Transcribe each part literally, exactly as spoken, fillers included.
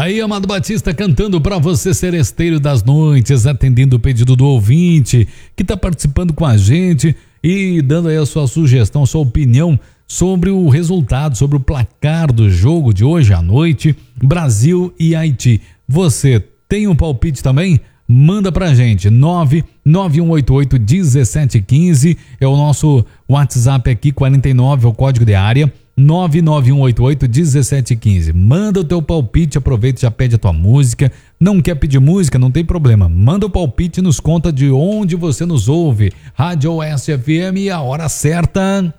Aí, Amado Batista cantando pra você, seresteiro das noites, atendendo o pedido do ouvinte que tá participando com a gente e dando aí a sua sugestão, a sua opinião sobre o resultado, sobre o placar do jogo de hoje à noite, Brasil e Haiti. Você tem um palpite também? Manda pra gente, nove nove um oito oito um sete um cinco é o nosso WhatsApp aqui, quarenta e nove é o código de área, nove nove um oito oito um sete um cinco. Manda o teu palpite, aproveita e já pede a tua música. Não quer pedir música? Não tem problema. Manda o palpite e nos conta de onde você nos ouve. Rádio Oeste F M, a hora certa.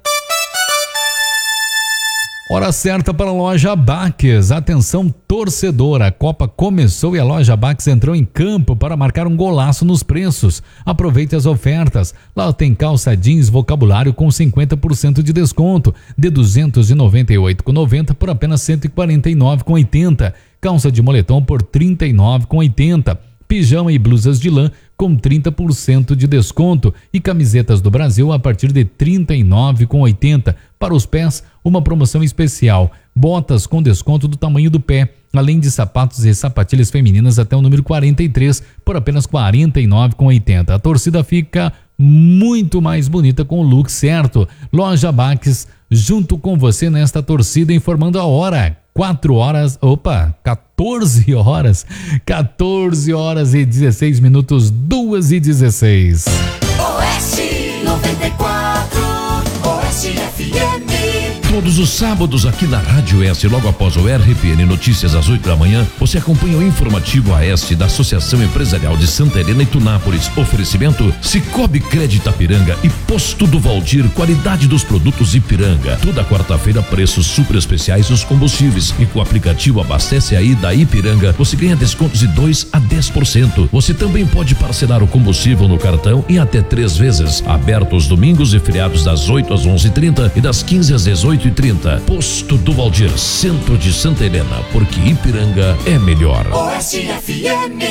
Hora certa para a Loja Baques. Atenção, torcedor, a Copa começou e a Loja Baques entrou em campo para marcar um golaço nos preços. Aproveite as ofertas. Lá tem calça jeans vocabulário com cinquenta por cento de desconto, de duzentos e noventa e oito reais e noventa centavos por apenas cento e quarenta e nove reais e oitenta centavos. Calça de moletom por trinta e nove reais e oitenta centavos. Pijama e blusas de lã com trinta por cento de desconto e camisetas do Brasil a partir de trinta e nove reais e oitenta centavos. Para os pés, uma promoção especial, botas com desconto do tamanho do pé, além de sapatos e sapatilhas femininas até o número quarenta e três por apenas quarenta e nove reais e oitenta centavos. A torcida fica muito mais bonita com o look certo. Loja Baques, junto com você nesta torcida, informando a hora. quatro horas, opa, quatorze horas, quatorze horas e dezesseis minutos, duas e dezesseis. Oeste noventa e quatro, Oeste F M. Todos os sábados aqui na Rádio Oeste, logo após o R P N Notícias às oito da manhã, você acompanha o informativo Oeste da Associação Empresarial de Santa Helena e Tunápolis. Oferecimento Cicobi Crédito Ipiranga e Posto do Valdir, qualidade dos produtos Ipiranga. Toda quarta-feira, preços super especiais dos combustíveis. E com o aplicativo Abastece Aí da Ipiranga, você ganha descontos de dois a dez por cento. Você também pode parcelar o combustível no cartão em até três vezes. Aberto os domingos e feriados das oito às onze e trinta e das quinze às dezoito e trinta. Posto do Valdir, centro de Santa Helena, porque Ipiranga é melhor. Oeste F M.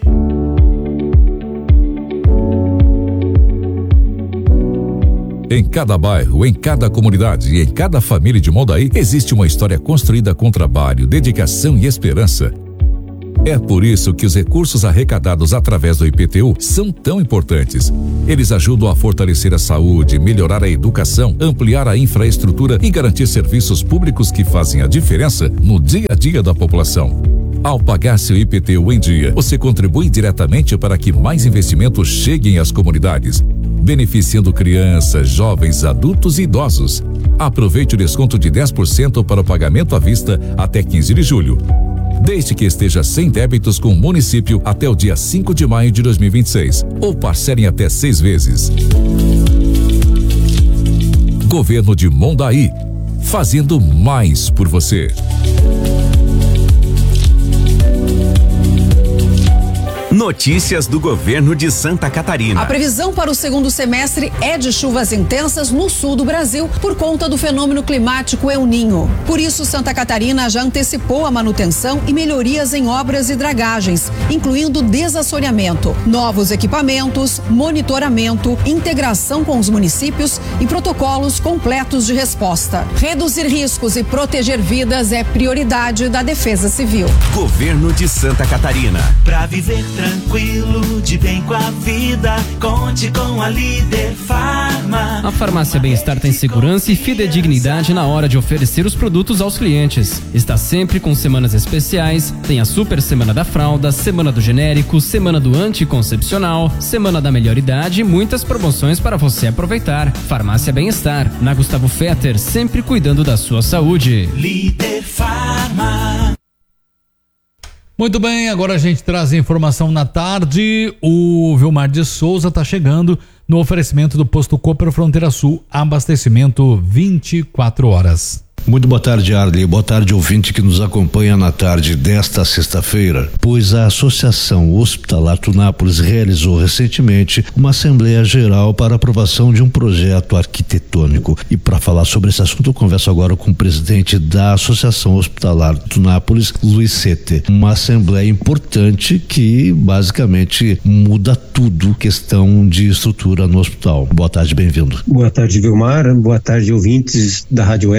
Em cada bairro, em cada comunidade e em cada família de Mondaí existe uma história construída com trabalho, dedicação e esperança. É por isso que os recursos arrecadados através do I P T U são tão importantes. Eles ajudam a fortalecer a saúde, melhorar a educação, ampliar a infraestrutura e garantir serviços públicos que fazem a diferença no dia a dia da população. Ao pagar seu I P T U em dia, você contribui diretamente para que mais investimentos cheguem às comunidades, beneficiando crianças, jovens, adultos e idosos. Aproveite o desconto de dez por cento para o pagamento à vista até quinze de julho. Desde que esteja sem débitos com o município até o dia cinco de maio de dois mil e vinte e seis, ou parcelem até seis vezes. Governo de Mondaí, fazendo mais por você. Notícias do governo de Santa Catarina. A previsão para o segundo semestre é de chuvas intensas no sul do Brasil por conta do fenômeno climático El Niño. Por isso, Santa Catarina já antecipou a manutenção e melhorias em obras e dragagens, incluindo desassoreamento, novos equipamentos, monitoramento, integração com os municípios e protocolos completos de resposta. Reduzir riscos e proteger vidas é prioridade da Defesa Civil. Governo de Santa Catarina. Pra viver tranquilo, de bem com a vida, conte com a Líder Farma. A Farmácia Bem-Estar tem segurança e fidedignidade na hora de oferecer os produtos aos clientes. Está sempre com semanas especiais, tem a Super Semana da Fralda, Semana do Genérico, Semana do Anticoncepcional, Semana da Melhor Idade e muitas promoções para você aproveitar. Farmácia Bem-Estar, na Gustavo Fetter, sempre cuidando da sua saúde. Líder Farma. Muito bem, agora a gente traz a informação na tarde. O Vilmar de Souza está chegando no oferecimento do Posto Cooper Fronteira Sul, abastecimento vinte e quatro horas. Muito boa tarde, Arley. Boa tarde, ouvinte que nos acompanha na tarde desta sexta-feira, pois a Associação Hospitalar Tunápolis realizou recentemente uma Assembleia Geral para aprovação de um projeto arquitetônico. E para falar sobre esse assunto, eu converso agora com o presidente da Associação Hospitalar Tunápolis, Luiz Sete. Uma assembleia importante que basicamente muda tudo, questão de estrutura no hospital. Boa tarde, bem-vindo. Boa tarde, Vilmar. Boa tarde, ouvintes da Rádio Oeste.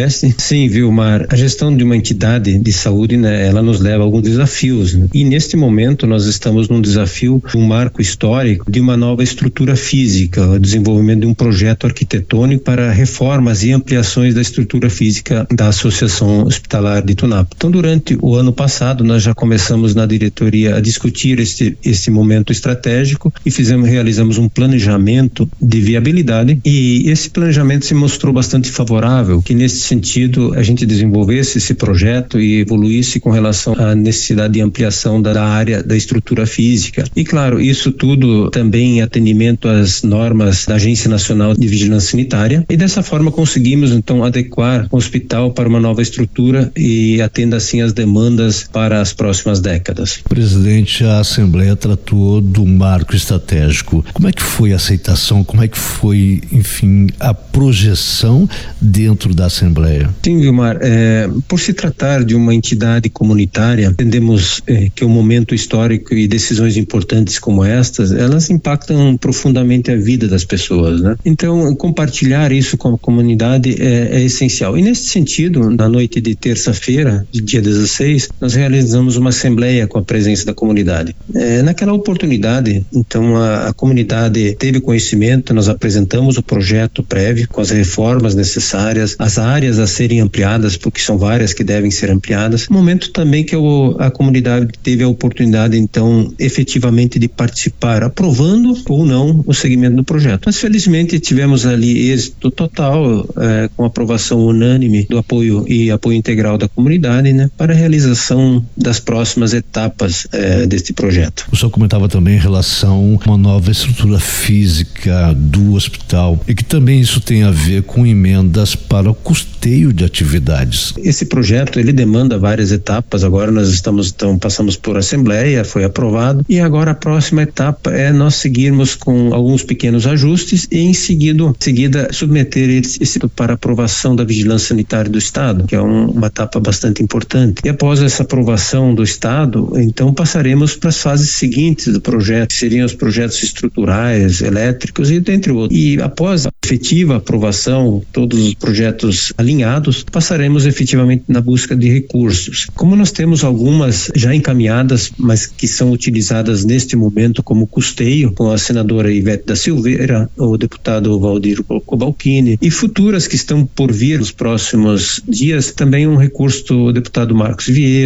Sim, Vilmar, a gestão de uma entidade de saúde, né, ela nos leva a alguns desafios, né? E neste momento nós estamos num desafio, um marco histórico de uma nova estrutura física, o desenvolvimento de um projeto arquitetônico para reformas e ampliações da estrutura física da Associação Hospitalar de Tunap. Então, durante o ano passado, nós já começamos na diretoria a discutir este, este momento estratégico e fizemos, realizamos um planejamento de viabilidade, e esse planejamento se mostrou bastante favorável, que nesse sentido a gente desenvolvesse esse projeto e evoluísse com relação à necessidade de ampliação da, da área da estrutura física. E claro, isso tudo também em atendimento às normas da Agência Nacional de Vigilância Sanitária, e dessa forma conseguimos então adequar o hospital para uma nova estrutura e atenda assim as demandas para as próximas décadas. Presidente, a Assembleia tratou do marco estratégico. Como é que foi a aceitação? Como é que foi, enfim, a projeção dentro da Assembleia? Sim, Vilmar, é, por se tratar de uma entidade comunitária, entendemos é, que o momento histórico e decisões importantes como estas, elas impactam profundamente a vida das pessoas, né? Então, compartilhar isso com a comunidade é, é essencial. E nesse sentido, na noite de terça-feira, dia dezesseis, nós realizamos uma assembleia com a presença da comunidade. É, naquela oportunidade, então, a, a comunidade teve conhecimento, nós apresentamos o projeto prévio com as reformas necessárias, as áreas a serem ampliadas, porque são várias que devem ser ampliadas. Momento também que o, a comunidade teve a oportunidade, então, efetivamente de participar, aprovando ou não o segmento do projeto. Mas, felizmente, tivemos ali êxito total, é, com aprovação unânime do apoio e apoio integral da comunidade, né, para a realização das próximas etapas é, deste projeto. O senhor comentava também em relação a uma nova estrutura física do hospital, e que também isso tem a ver com emendas para o custeio de atividades. Esse projeto, ele demanda várias etapas. Agora nós estamos, então, passamos por assembleia, foi aprovado, e agora a próxima etapa é nós seguirmos com alguns pequenos ajustes e em seguida, seguida submeter esse, esse para aprovação da Vigilância Sanitária do Estado, que é um, uma etapa bastante importante. E após essa aprovação do Estado, então passaremos para as fases seguintes do projeto, que seriam os projetos estruturais, elétricos e dentre outros. E após a efetiva aprovação, todos os projetos alinhados, passaremos efetivamente na busca de recursos. Como nós temos algumas já encaminhadas, mas que são utilizadas neste momento como custeio, com a senadora Ivete da Silveira, o deputado Valdir Cobalcini, e futuras que estão por vir nos próximos dias, também um recurso do deputado Marcos Vieira,